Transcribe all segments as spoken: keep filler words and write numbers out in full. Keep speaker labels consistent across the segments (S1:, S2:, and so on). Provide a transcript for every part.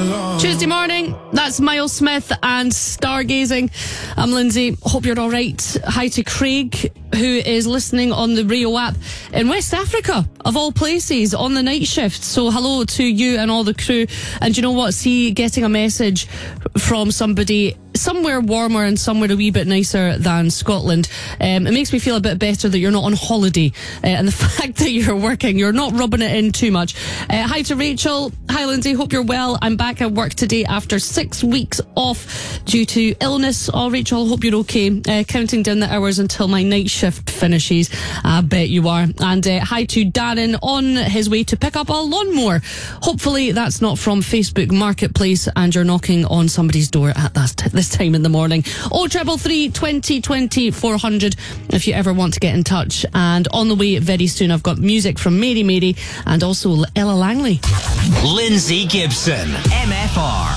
S1: Tuesday morning, that's Miles Smith and Stargazing. I'm Lindsay, hope you're alright. Hi to Craig, who is listening on the Rio app in West Africa, of all places, on the night shift. So hello to you and all the crew. And you know what, see, getting a message from somebody somewhere warmer and somewhere a wee bit nicer than Scotland, um, it makes me feel a bit better that you're not on holiday, uh, and the fact that you're working, you're not rubbing it in too much. Uh, hi to Rachel. Hi Lindsay, hope you're well. I'm back at work today after six weeks off due to illness. Oh Rachel, hope you're okay. Uh, counting down the hours until my night shift finishes. I bet you are. And uh, hi to Darren on his way to pick up a lawnmower. Hopefully that's not from Facebook Marketplace and you're knocking on somebody's door at that t- this time in the morning. Oh triple three twenty twenty four hundred if you ever want to get in touch. And on the way very soon I've got music from Mary Mary and also Ella Langley.
S2: Lindsay Gibson, M F R.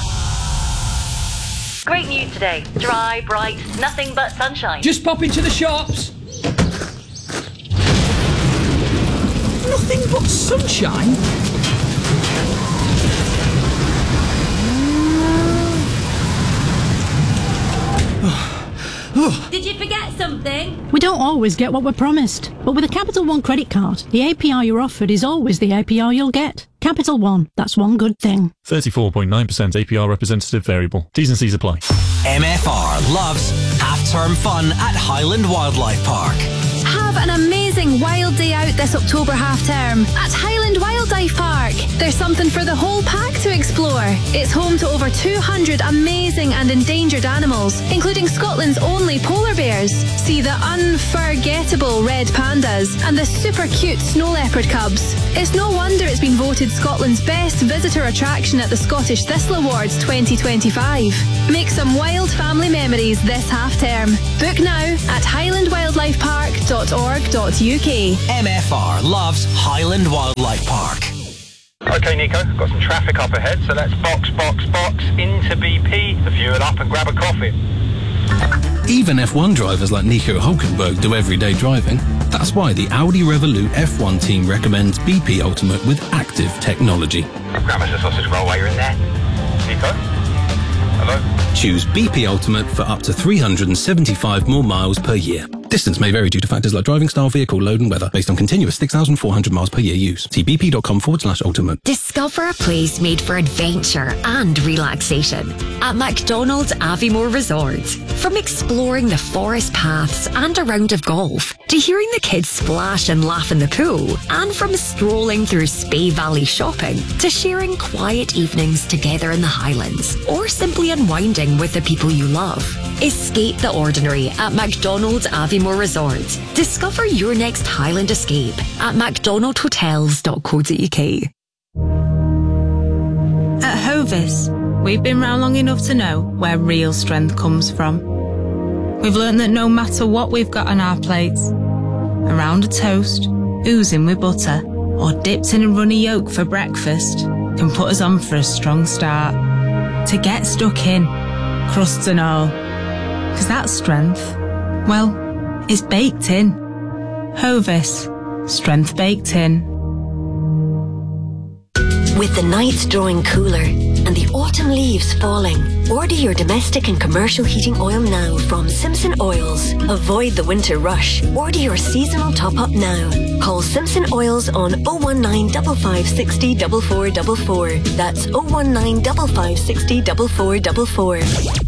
S3: Great news today. Dry, bright, nothing but sunshine.
S4: Just pop into the shops. Nothing but sunshine?
S3: Did you forget something?
S5: We don't always get what we're promised, but with a Capital One credit card, the A P R you're offered is always the A P R you'll get. Capital One, that's one good thing.
S6: thirty-four point nine percent A P R representative variable. T's and C's apply.
S2: M F R loves half-term fun at Highland Wildlife Park.
S7: Have an amazing wild day out this October half-term at Highland Wildlife Park. There's something for the whole pack to explore. It's home to over two hundred amazing and endangered animals, including Scotland's only polar bears. See the unforgettable red pandas and the super cute snow leopard cubs. It's no wonder it's been voted Scotland's best visitor attraction at the Scottish Thistle Awards twenty twenty-five. Make some wild family memories this half-term. Book now at highland wildlife park dot org dot U K.
S2: M F R loves Highland Wildlife Park.
S8: OK, Nico, got some traffic up ahead, so let's box, box, box into B P to fuel up and grab a coffee.
S9: Even F one drivers like Nico Hulkenberg do everyday driving. That's why the Audi Revolut F one team recommends B P Ultimate with active technology.
S8: Grab us a sausage roll while you're in there. Nico? Hello?
S9: Choose B P Ultimate for up to three hundred seventy-five more miles per year. Distance may vary due to factors like driving style, vehicle load and weather, based on continuous six thousand four hundred miles per year use. See bp.com forward slash ultimate.
S10: Discover a place made for adventure and relaxation at McDonald's Aviemore Resort. From exploring the forest paths and a round of golf, to hearing the kids splash and laugh in the pool, and from strolling through Spey Valley shopping, to sharing quiet evenings together in the Highlands, or simply unwinding with the people you love. Escape the ordinary at McDonald's Aviemore Resort. Discover your next Highland escape at mcdonald hotels dot co dot U K.
S11: At Hovis, we've been round long enough to know where real strength comes from. We've learned that no matter what we've got on our plates, around a toast, oozing with butter, or dipped in a runny yolk for breakfast, can put us on for a strong start. To get stuck in, crusts and all. Because that strength, well, it's baked in. Hovis, strength baked in.
S10: With the nights drawing cooler and the autumn leaves falling, order your domestic and commercial heating oil now from Simpson Oils. Avoid the winter rush. Order your seasonal top-up now. Call Simpson Oils on oh one nine, five five six oh, four four four four. That's oh one nine, five five six oh, four four four four.